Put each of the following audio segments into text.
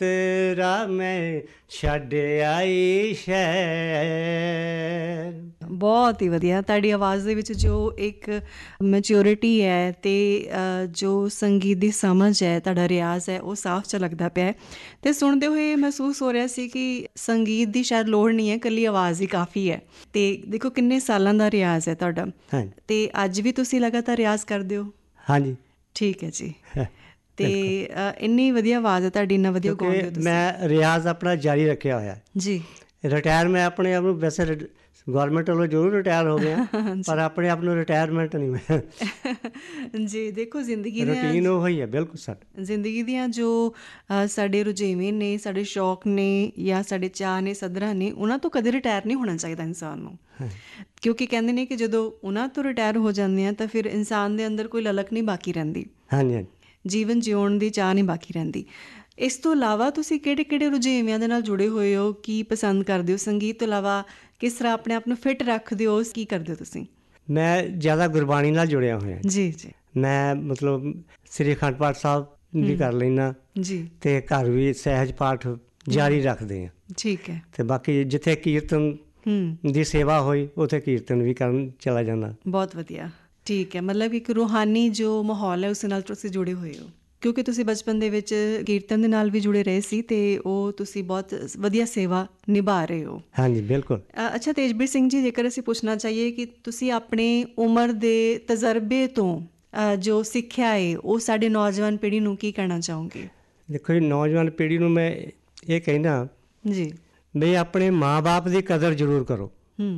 ਤੇਰਾ ਮੈਂ ਛੱਡ ਆਈ ਸ਼ਹਿਰ। ਬਹੁਤ ਹੀ ਵਧੀਆ। ਤੁਹਾਡੀ ਆਵਾਜ਼ ਦੇ ਵਿੱਚ ਜੋ ਇੱਕ ਮੈਚਿਓਰਿਟੀ ਹੈ ਅਤੇ ਜੋ ਸੰਗੀਤ ਦੀ ਸਮਝ ਹੈ, ਤੁਹਾਡਾ ਰਿਆਜ਼ ਹੈ, ਉਹ ਸਾਫ਼ ਜਿਹਾ ਲੱਗਦਾ ਪਿਆ ਹੈ। ਅਤੇ ਸੁਣਦੇ ਹੋਏ ਮਹਿਸੂਸ ਹੋ ਰਿਹਾ ਸੀ ਕਿ ਸੰਗੀਤ ਦੀ ਸ਼ਾਇਦ ਲੋੜ ਨਹੀਂ ਹੈ, ਇਕੱਲੀ ਆਵਾਜ਼ ਹੀ ਕਾफ़ੀ ਹੈ। ਅਤੇ ਦੇਖੋ ਕਿੰਨੇ ਸਾਲਾਂ ਦਾ ਰਿਆਜ਼ ਹੈ ਤੁਹਾਡਾ, ਅਤੇ ਅੱਜ ਵੀ ਤੁਸੀਂ ਲਗਾਤਾਰ ਰਿਆਜ਼ ਕਰਦੇ ਹੋ? ਹਾਂਜੀ, ਠੀਕ ਹੈ ਜੀ। ਅਤੇ ਇੰਨੀ ਵਧੀਆ ਆਵਾਜ਼ ਹੈ ਤੁਹਾਡੀ, ਇੰਨਾ ਵਧੀਆ ਗਾਉਂਦੇ ਹੋ ਤੁਸੀਂ। ਮੈਂ ਰਿਆਜ਼ ਆਪਣਾ ਜਾਰੀ ਰੱਖਿਆ ਹੋਇਆ ਜੀ। ਰਿਟਾਇਰ ਮੈਂ ਆਪਣੇ ਆਪ ਨੂੰ, ਵੈਸੇ ਗੌਰਮੈਂਟ ਵੱਲੋਂ ਜ਼ਰੂਰ ਰਿਟਾਇਰ ਹੋ ਗਿਆ, ਪਰ ਆਪਣੇ ਆਪ ਨੂੰ ਰਿਟਾਇਰਮੈਂਟ ਨਹੀਂ ਮੈਂ ਜੀ। ਦੇਖੋ ਜ਼ਿੰਦਗੀ ਦੀਆਂ ਰੂਟੀਨ ਉਹ ਹੀ ਹੈ ਬਿਲਕੁਲ ਸਾਡੀ। ਜ਼ਿੰਦਗੀ ਦੀਆਂ ਜੋ ਸਾਡੇ ਰੁਝੇਵੇਂ ਨੇ, ਸਾਡੇ ਸ਼ੌਕ ਨੇ, ਜਾਂ ਸਾਡੇ ਚਾਅ ਨੇ, ਸੱਧਰਾਂ ਨੇ, ਉਹਨਾਂ ਤੋਂ ਕਦੇ ਰਿਟਾਇਰ ਨਹੀਂ ਹੋਣਾ ਚਾਹੀਦਾ ਇਨਸਾਨ ਨੂੰ। ਕਿਉਂਕਿ ਕਹਿੰਦੇ ਨੇ ਕਿ ਜਦੋਂ ਉਹਨਾਂ ਤੋਂ ਰਿਟਾਇਰ ਹੋ ਜਾਂਦੇ ਆ ਤਾਂ ਫਿਰ ਇਨਸਾਨ ਦੇ ਅੰਦਰ ਕੋਈ ਲਲਕ ਨਹੀਂ ਬਾਕੀ ਰਹਿੰਦੀ। ਹਾਂਜੀ ਹਾਂਜੀ। ਜੀਵਨ ਜਿਉਣ ਦੀ ਚਾਹ ਨਹੀਂ ਬਾਕੀ ਰਹਿੰਦੀ। ਇਸ ਤੋਂ ਇਲਾਵਾ ਤੁਸੀਂ ਕਿਹੜੇ ਕਿਹੜੇ ਰੁਝੇਵਿਆਂ ਦੇ ਨਾਲ ਜੁੜੇ ਹੋਏ ਹੋ? ਕੀ ਪਸੰਦ ਕਰਦੇ ਹੋ? ਸੰਗੀਤ ਤੋਂ ਇਲਾਵਾ ਕਿਸ ਤਰ੍ਹਾਂ ਆਪਣੇ ਆਪ ਨੂੰ ਫਿੱਟ ਰੱਖਦੇ ਹੋ? ਕੀ ਕਰਦੇ ਹੋ ਤੁਸੀਂ? ਮੈਂ ਜ਼ਿਆਦਾ ਗੁਰਬਾਣੀ ਨਾਲ ਜੁੜਿਆ ਹੋਇਆ ਜੀ ਜੀ। ਮੈਂ ਮਤਲਬ ਸ੍ਰੀ ਅਖੰਡ ਪਾਠ ਸਾਹਿਬ ਵੀ ਕਰ ਲੈਂਦਾ ਜੀ, ਅਤੇ ਘਰ ਵੀ ਸਹਿਜ ਪਾਠ ਜਾਰੀ ਰੱਖਦੇ ਹਾਂ। ਠੀਕ ਹੈ। ਅਤੇ ਬਾਕੀ ਜਿੱਥੇ ਕੀਰਤਨ ਦੀ ਸੇਵਾ ਹੋਈ ਉੱਥੇ ਕੀਰਤਨ ਵੀ ਕਰਨ ਚਲਾ ਜਾਂਦਾ। ਬਹੁਤ ਵਧੀਆ। ਠੀਕ ਹੈ, ਮਤਲਬ ਇੱਕ ਰੂਹਾਨੀ ਜੋ ਮਾਹੌਲ ਹੈ ਉਸ ਨਾਲ ਤੁਸੀਂ ਜੁੜੇ ਹੋਏ ਹੋ, ਕਿਉਂਕਿ ਤੁਸੀਂ ਬਚਪਨ ਦੇ ਵਿੱਚ ਕੀਰਤਨ ਦੇ ਨਾਲ ਵੀ ਜੁੜੇ ਰਹੇ ਸੀ ਅਤੇ ਉਹ ਤੁਸੀਂ ਬਹੁਤ ਵਧੀਆ ਸੇਵਾ ਨਿਭਾ ਰਹੇ ਹੋ। ਹਾਂਜੀ ਬਿਲਕੁਲ। ਅੱਛਾ ਤੇਜਬੀਰ ਸਿੰਘ ਜੀ, ਜੇਕਰ ਅਸੀਂ ਪੁੱਛਣਾ ਚਾਹੀਏ ਕਿ ਤੁਸੀਂ ਆਪਣੇ ਉਮਰ ਦੇ ਤਜਰਬੇ ਤੋਂ ਜੋ ਸਿੱਖਿਆ ਹੈ ਉਹ ਸਾਡੇ ਨੌਜਵਾਨ ਪੀੜ੍ਹੀ ਨੂੰ ਕੀ ਕਹਿਣਾ ਚਾਹੋਗੇ? ਦੇਖੋ ਜੀ, ਨੌਜਵਾਨ ਪੀੜ੍ਹੀ ਨੂੰ ਮੈਂ ਇਹ ਕਹਿੰਦਾ ਜੀ ਵੀ ਆਪਣੇ ਮਾਂ ਬਾਪ ਦੀ ਕਦਰ ਜ਼ਰੂਰ ਕਰੋ।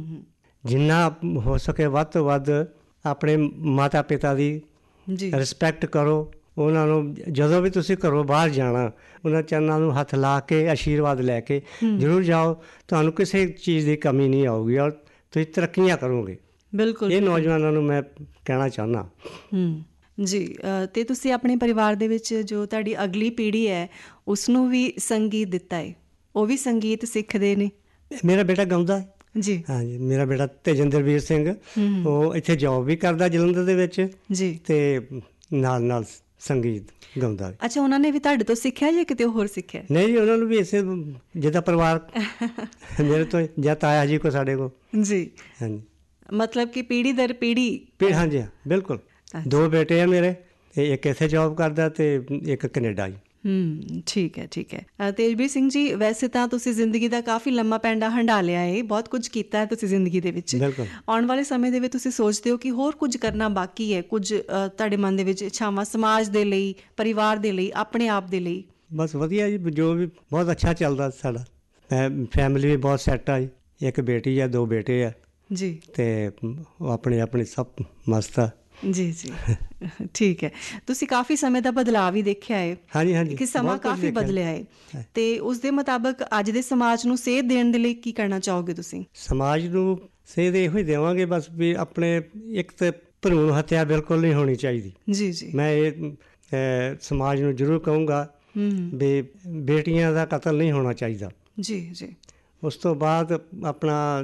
ਜਿੰਨਾ ਹੋ ਸਕੇ ਵੱਧ ਤੋਂ ਵੱਧ ਆਪਣੇ ਮਾਤਾ ਪਿਤਾ ਦੀ ਰਿਸਪੈਕਟ ਕਰੋ। ਉਹਨਾਂ ਨੂੰ ਜਦੋਂ ਵੀ ਤੁਸੀਂ ਘਰੋਂ ਬਾਹਰ ਜਾਣਾ, ਉਹਨਾਂ ਚਰਨਾਂ ਨੂੰ ਹੱਥ ਲਾ ਕੇ ਆਸ਼ੀਰਵਾਦ ਲੈ ਕੇ ਜ਼ਰੂਰ ਜਾਓ। ਤੁਹਾਨੂੰ ਕਿਸੇ ਚੀਜ਼ ਦੀ ਕਮੀ ਨਹੀਂ ਆਊਗੀ ਔਰ ਤੁਸੀਂ ਤਰੱਕੀਆਂ ਕਰੋਗੇ। ਬਿਲਕੁਲ, ਇਹ ਨੌਜਵਾਨਾਂ ਨੂੰ ਮੈਂ ਕਹਿਣਾ ਚਾਹੁੰਦਾ। ਜੀ। ਅਤੇ ਤੁਸੀਂ ਆਪਣੇ ਪਰਿਵਾਰ ਦੇ ਵਿੱਚ ਜੋ ਤੁਹਾਡੀ ਅਗਲੀ ਪੀੜ੍ਹੀ ਹੈ ਉਸਨੂੰ ਵੀ ਸੰਗੀਤ ਦਿੱਤਾ ਹੈ? ਉਹ ਵੀ ਸੰਗੀਤ ਸਿੱਖਦੇ ਨੇ? ਮੇਰਾ ਬੇਟਾ ਗਾਉਂਦਾ ਹੈ ਜੀ। ਹਾਂਜੀ, ਮੇਰਾ ਬੇਟਾ ਤੇਜਿੰਦਰਵੀਰ ਸਿੰਘ, ਉਹ ਇੱਥੇ ਜੋਬ ਵੀ ਕਰਦਾ ਜਲੰਧਰ ਦੇ ਵਿੱਚ ਜੀ, ਅਤੇ ਨਾਲ ਨਾਲ ਸੰਗੀਤ ਗਾਉਂਦਾ। ਅੱਛਾ, ਉਹਨਾਂ ਨੇ ਵੀ ਤੁਹਾਡੇ ਤੋਂ ਸਿੱਖਿਆ ਜਾਂ ਕਿਤੇ ਹੋਰ ਸਿੱਖਿਆ? ਨਹੀਂ ਜੀ, ਉਹਨਾਂ ਨੂੰ ਵੀ ਇਸੇ ਜਿੱਦਾਂ ਪਰਿਵਾਰ ਮੇਰੇ ਤੋਂ ਜਾਂ ਤਾਇਆ ਜੀ ਕੋ ਸਾਡੇ ਕੋਲ। ਜੀ ਹਾਂਜੀ। ਮਤਲਬ ਕਿ ਪੀੜ੍ਹੀ ਦਰ ਪੀੜ੍ਹੀ। ਹਾਂਜੀ ਹਾਂ ਬਿਲਕੁਲ। 2 ਬੇਟੇ ਆ ਮੇਰੇ, ਇੱਕ ਇੱਥੇ ਜੋਬ ਕਰਦਾ ਅਤੇ ਇੱਕ ਕੈਨੇਡਾ ਜੀ। ਠੀਕ ਹੈ, ਠੀਕ ਹੈ। ਤੇਜਬੀਰ ਸਿੰਘ ਜੀ, ਵੈਸੇ ਤਾਂ ਤੁਸੀਂ ਜ਼ਿੰਦਗੀ ਦਾ ਕਾਫੀ ਲੰਮਾ ਪੈਂਡਾ ਹੰਢਾ ਲਿਆ ਹੈ, ਬਹੁਤ ਕੁਝ ਕੀਤਾ ਹੈ ਤੁਸੀਂ ਜ਼ਿੰਦਗੀ ਦੇ ਵਿੱਚ। ਬਿਲਕੁਲ। ਆਉਣ ਵਾਲੇ ਸਮੇਂ ਦੇ ਵਿੱਚ ਤੁਸੀਂ ਸੋਚਦੇ ਹੋ ਕਿ ਹੋਰ ਕੁਝ ਕਰਨਾ ਬਾਕੀ ਹੈ? ਕੁਝ ਤੁਹਾਡੇ ਮਨ ਦੇ ਵਿੱਚ ਇੱਛਾਵਾਂ ਸਮਾਜ ਦੇ ਲਈ, ਪਰਿਵਾਰ ਦੇ ਲਈ, ਆਪਣੇ ਆਪ ਦੇ ਲਈ? ਬਸ ਵਧੀਆ ਜੀ, ਜੋ ਵੀ ਬਹੁਤ ਅੱਛਾ ਚੱਲਦਾ ਸਾਡਾ। ਫੈਮਿਲੀ ਵੀ ਬਹੁਤ ਸੈੱਟ ਆ ਜੀ, ਇੱਕ ਬੇਟੀ ਆ, 2 ਬੇਟੇ ਆ ਜੀ, ਅਤੇ ਉਹ ਆਪਣੇ ਸਭ ਮਸਤ ਆ। ਜੀ ਜੀ। ਠੀਕ ਹੈ। ਤੁਸੀਂ ਕਾਫੀ ਸਮੇਂ ਦਾ ਬਦਲਾਅ ਵੀ ਦੇਖਿਆ ਹੈ। ਹਾਂਜੀ ਹਾਂਜੀ। ਕਿ ਸਮਾਂ ਕਾਫੀ ਬਦਲਿਆ ਹੈ ਅਤੇ ਉਸ ਦੇ ਮੁਤਾਬਕ ਅੱਜ ਦੇ ਸਮਾਜ ਨੂੰ ਸੇਧ ਦੇਣ ਦੇ ਲਈ ਕੀ ਕਰਨਾ ਚਾਹੋਗੇ ਤੁਸੀਂ? ਸਮਾਜ ਨੂੰ ਸੇਧ ਇਹੋ ਹੀ ਦੇਵਾਂਗੇ ਬਸ ਵੀ ਆਪਣੇ ਇੱਕ ਤਾਂ ਭਰੂਣ ਹੱਤਿਆ ਬਿਲਕੁਲ ਨਹੀਂ ਹੋਣੀ ਚਾਹੀਦੀ। ਜੀ ਜੀ। ਮੈਂ ਇਹ ਸਮਾਜ ਨੂੰ ਜ਼ਰੂਰ ਕਹੂੰਗਾ ਵੀ ਬੇਟੀਆਂ ਦਾ ਕਤਲ ਨਹੀਂ ਹੋਣਾ ਚਾਹੀਦਾ। ਜੀ ਜੀ। ਉਸ ਤੋਂ ਬਾਅਦ ਆਪਣਾ